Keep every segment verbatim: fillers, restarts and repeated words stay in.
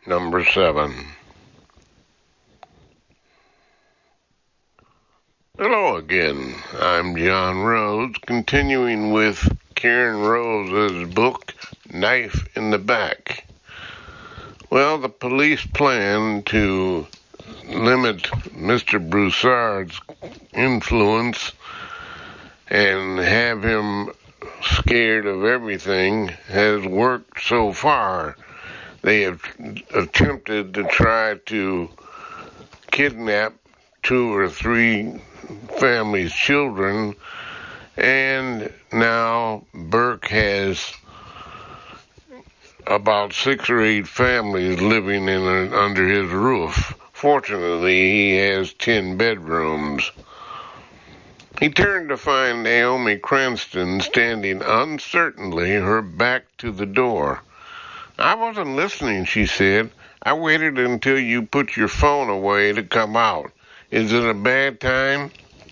number seven. Hello again. I'm John Rose, continuing with Karen Rose's book, Knife in the Back. Well, the police plan to limit Mister Broussard's influence and have him scared of everything has worked so far. They have attempted to try to kidnap two or three families' children, and now Burke has about six or eight families living in a, under his roof. Fortunately, he has ten bedrooms. He turned to find Naomi Cranston standing uncertainly, her back to the door. "I wasn't listening," she said. "I waited until you put your phone away to come out. Is it a bad time?"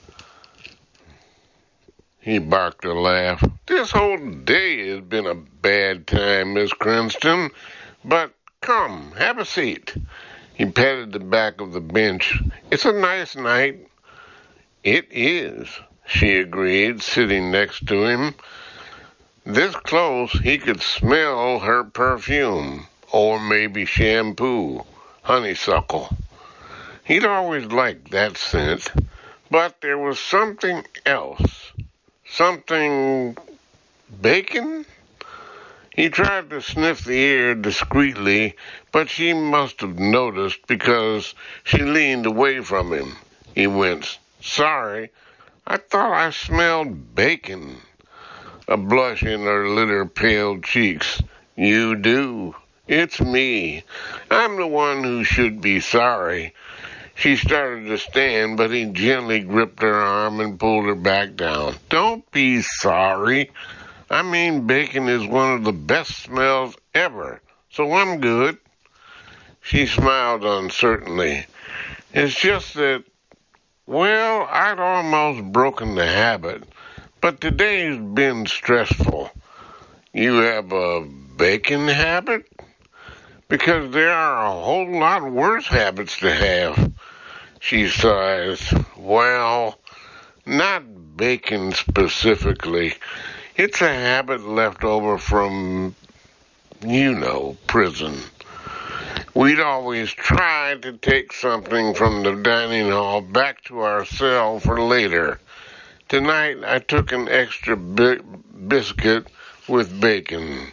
He barked a laugh. "This whole day has been a bad time, Miss Cranston. But come, have a seat." He patted the back of the bench. "It's a nice night." "It is," she agreed, sitting next to him. This close, he could smell her perfume, or maybe shampoo, honeysuckle. He'd always liked that scent, but there was something else. Something... bacon? He tried to sniff the air discreetly, but she must have noticed because she leaned away from him. He winced. "Sorry, I thought I smelled bacon." A blush in her lit her pale cheeks. "You do. It's me. I'm the one who should be sorry." She started to stand, but he gently gripped her arm and pulled her back down. "Don't be sorry. I mean, bacon is one of the best smells ever, so I'm good." She smiled uncertainly. "It's just that, well, I'd almost broken the habit, but today's been stressful." "You have a bacon habit?" "Because there are a whole lot worse habits to have." She sighs. "Well, not bacon specifically. It's a habit left over from, you know, prison. We'd always try to take something from the dining hall back to our cell for later. Tonight I took an extra bi- biscuit with bacon."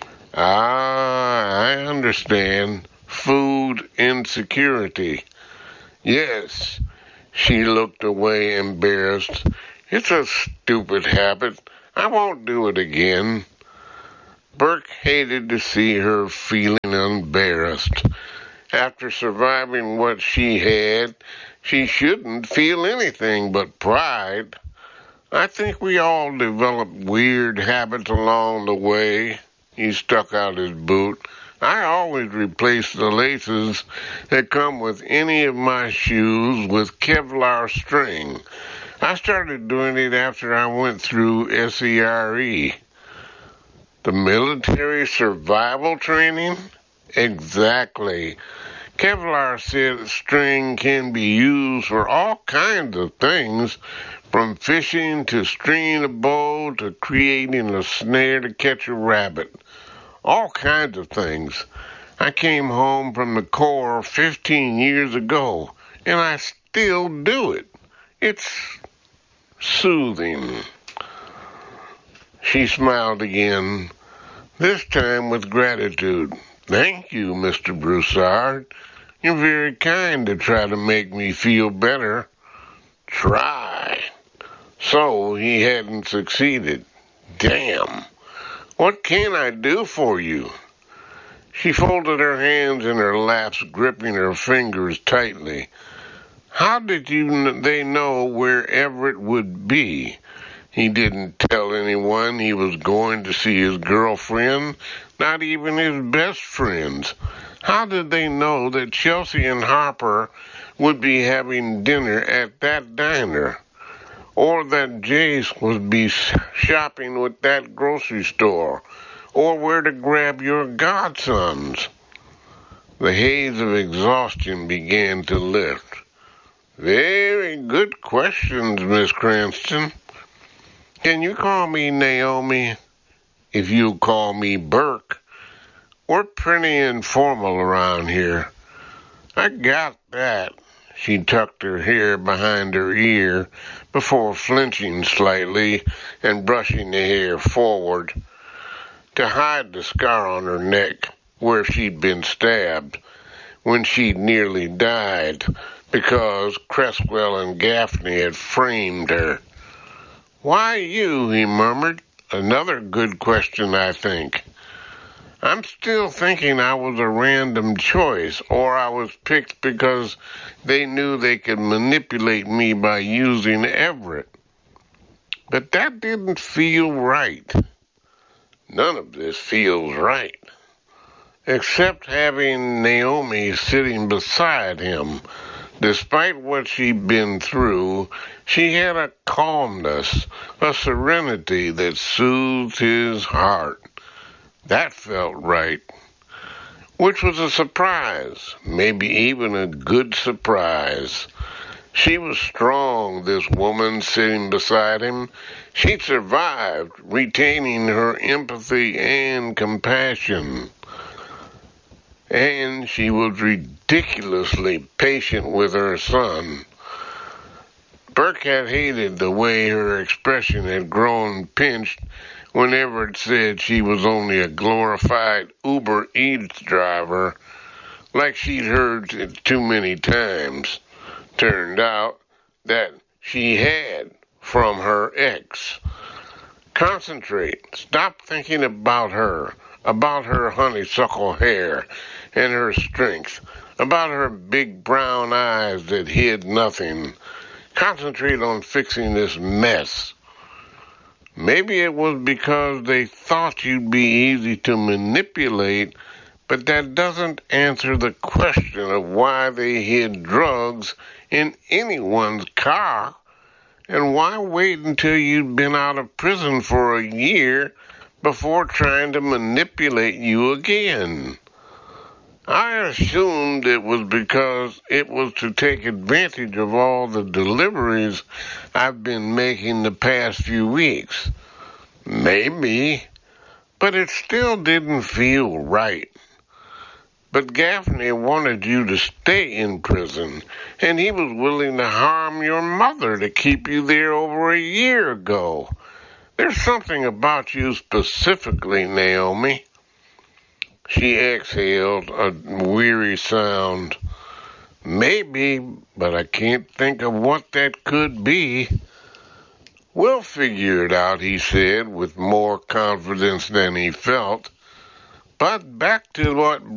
"Ah, I understand. Food insecurity." "Yes." She looked away, embarrassed. "It's a stupid habit. I won't do it again." Burke hated to see her feeling embarrassed. After surviving what she had, she shouldn't feel anything but pride. "I think we all develop weird habits along the way." He stuck out his boot. "I always replace the laces that come with any of my shoes with Kevlar string. I started doing it after I went through S E R E. "The military survival training?" "Exactly. Kevlar string can be used for all kinds of things, from fishing to stringing a bow to creating a snare to catch a rabbit. All kinds of things. I came home from the Corps fifteen years ago, and I still do it. It's soothing." She smiled again, this time with gratitude. "Thank you, Mister Broussard. You're very kind to try to make me feel better." Try. So he hadn't succeeded. Damn. "What can I do for you?" She folded her hands in her laps, gripping her fingers tightly. "How did you they know where Everett would be?" He didn't tell anyone he was going to see his girlfriend, not even his best friends. How did they know that Chelsea and Harper would be having dinner at that diner? Or that Jace would be shopping with that grocery store? Or where to grab your godsons? The haze of exhaustion began to lift. Very good questions, Miss Cranston. Can you call me Naomi? If you'll call me Burke. We're pretty informal around here. I got that. She tucked her hair behind her ear before flinching slightly and brushing the hair forward to hide the scar on her neck where she'd been stabbed when she'd nearly died because Cresswell and Gaffney had framed her. Why you? He murmured. Another good question, I think. I'm still thinking I was a random choice, or I was picked because they knew they could manipulate me by using Everett. But that didn't feel right. None of this feels right. Except having Naomi sitting beside him. Despite what she'd been through, she had a calmness, a serenity that soothed his heart. That felt right. Which was a surprise, maybe even a good surprise. She was strong, this woman sitting beside him. She'd survived, retaining her empathy and compassion. And she was ridiculously patient with her son. Burke had hated the way her expression had grown pinched whenever it said she was only a glorified Uber Eats driver, like she'd heard it too many times. Turned out that she had from her ex. Concentrate. Stop thinking about her, about her honeysuckle hair and her strength, about her big brown eyes that hid nothing. Concentrate on fixing this mess. Maybe it was because they thought you'd be easy to manipulate, but that doesn't answer the question of why they hid drugs in anyone's car, and why wait until you'd been out of prison for a year before trying to manipulate you again. I assumed it was because it was to take advantage of all the deliveries I've been making the past few weeks. Maybe, but it still didn't feel right. But Gaffney wanted you to stay in prison, and he was willing to harm your mother to keep you there over a year ago. There's something about you specifically, Naomi. She exhaled a weary sound. Maybe, but I can't think of what that could be. We'll figure it out, he said, with more confidence than he felt. But back to what